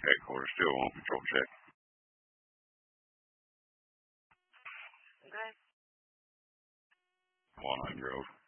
headquarters, still on control check. Okay. Walnut Grove.